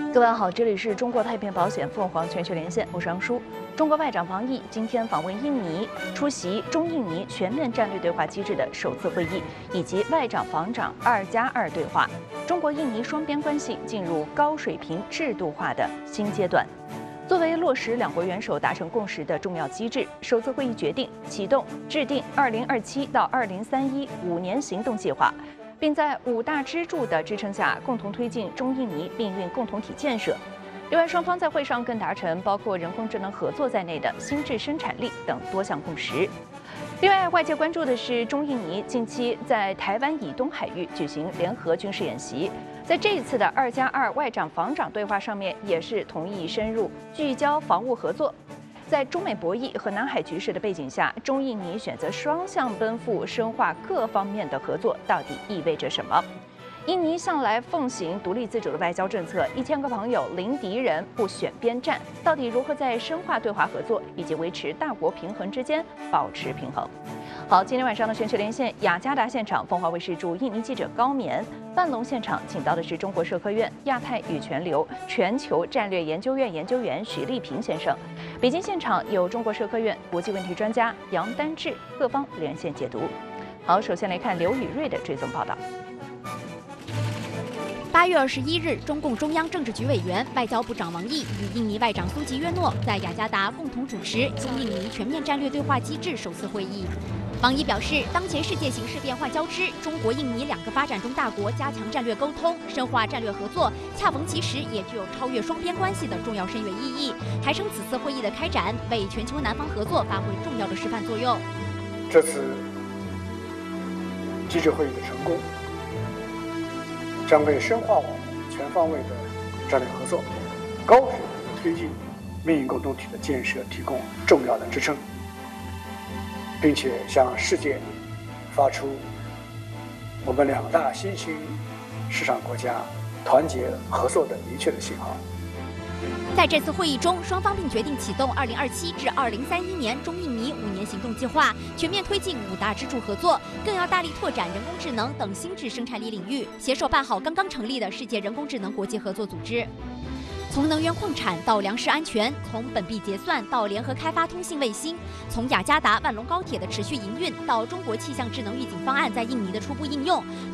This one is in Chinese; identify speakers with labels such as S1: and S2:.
S1: 各位好，这里是中国太平保险凤凰全球连线，我是杨舒。中国外长王毅今天访问印尼，出席中印尼全面战略对话机制的首次会议，以及外长防长2+2对话。中国印尼双边关系进入高水平制度化的新阶段。作为落实两国元首达成共识的重要机制，首次会议决定启动制定2027到20315年行动计划。并在5大支柱的支撑下，共同推进中印尼命运共同体建设。另外，双方在会上更达成包括人工智能合作在内的心智生产力等多项共识。另外，外界关注的是中印尼近期在台湾以东海域举行联合军事演习，在这一次的2+2外长防长对话上面，也是同意深入聚焦防务合作。在中美博弈和南海局势的背景下，中印尼选择双向奔赴，深化各方面的合作，到底意味着什么？印尼向来奉行独立自主的外交政策，1000个朋友零敌人，不选边站，到底如何在深化对华合作以及维持大国平衡之间保持平衡？好，今天晚上的全球连线雅加达现场，凤凰卫视驻印尼记者高棉；万隆现场请到的是中国社科院亚太与全流全球战略研究院研究员许立平先生；北京现场有中国社科院国际问题专家杨丹志，各方连线解读。好，首先来看刘宇瑞的追踪报道。
S2: 8月21日，中共中央政治局委员、外交部长王毅与印尼外长苏吉约诺在雅加达共同主持中印尼全面战略对话机制首次会议。王毅表示，当前世界形势变化交织，中国、印尼2个发展中大国加强战略沟通、深化战略合作，恰逢其时，也具有超越双边关系的重要深远意义，还称此次会议的开展为全球南方合作发挥重要的示范作用。
S3: 这次机制会议的成功，将为深化我们全方位的战略合作、高水平的推进命运共同体的建设提供重要的支撑，并且向世界发出我们2大新兴市场国家团结合作的明确的信号。
S2: 在这次会议中，双方并决定启动2027至2031年中印尼5年行动计划，全面推进5大支柱合作，更要大力拓展人工智能等心智生产力领域，携手办好刚刚成立的世界人工智能国际合作组织。从能源矿产到粮食安全，从本币结算到联合开发通信卫星，从雅加达万隆高铁的持续营运到中国气象智能预警方案在印尼的初步应用，